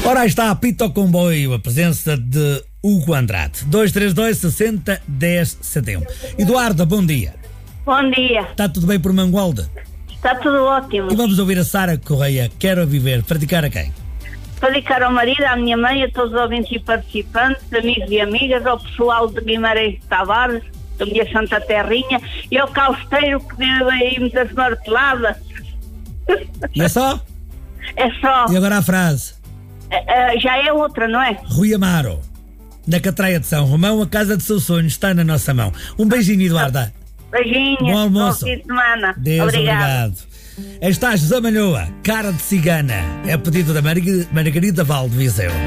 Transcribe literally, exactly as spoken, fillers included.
Ora, aí está a Pito Comboio, a presença de Hugo Andrade. dois três dois, sessenta, dez, setenta e um. Eduardo, bom dia. Bom dia. Está tudo bem por Mangualde? Está tudo ótimo. E vamos ouvir a Sara Correia, Quero Viver, praticar a quem? Dedicar ao marido, à minha mãe, a todos os ouvintes e participantes, amigos e amigas, ao pessoal de Guimarães de Tavares, da minha Santa Terrinha, e ao causteiro que deu aí muitas marteladas. E é só? É só. E agora a frase? Uh, uh, já é outra, não é? Rui Amaro, na Catraia de São Romão, a casa de seus sonhos está na nossa mão. Um beijinho, Eduarda. Beijinho. Bom almoço. Bom fim de semana. Deus, Obrigado. obrigado. Está José Malhoa, Cara de Cigana. É pedido da Margarida Valde Viseu.